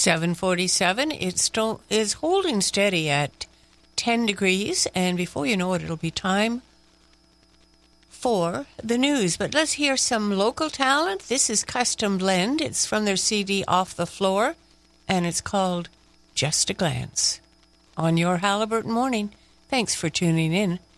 7:47. It still is holding steady at 10 degrees, and before you know it, it'll be time for the news. But let's hear some local talent. This is Custom Blend. It's from their CD Off the Floor, and it's called Just a Glance. On your Haliburton Morning. Thanks for tuning in.